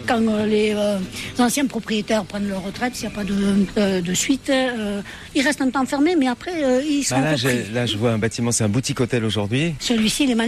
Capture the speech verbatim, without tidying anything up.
quand euh, les euh, anciens propriétaires prennent leur retraite, s'il n'y a pas de, euh, de suite, euh, ils restent un temps fermés, mais après, euh, ils sont Bah là, repris. là, je vois un bâtiment, c'est un boutique hôtel aujourd'hui. Celui-ci, il est magnifique.